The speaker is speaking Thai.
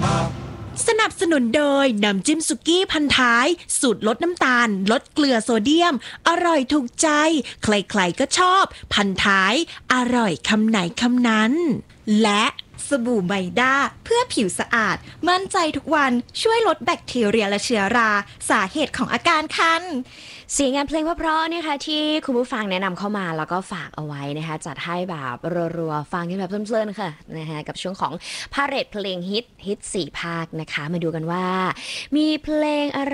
สนับสนุนโดยน้ำจิ้มสุกี้พันท้ายสูตรลดน้ำตาลลดเกลือโซเดียมอร่อยถูกใจใครๆก็ชอบพันท้ายอร่อยคำไหนคำนั้นและสบู่ไมด้าเพื่อผิวสะอาดมั่นใจทุกวันช่วยลดแบคทีเรียและเชื้อราสาเหตุของอาการคันเสียงงานเพลงเพราะๆนะคะที่คุณผู้ฟังแนะนำเข้ามาแล้วก็ฝากเอาไว้นะคะจัดให้แบบรัวๆฟังกันแบบเพลินๆค่ะนะคะกับช่วงของพาเหรดเพลงฮิต4 ภาคนะคะมาดูกันว่ามีเพลงอะไร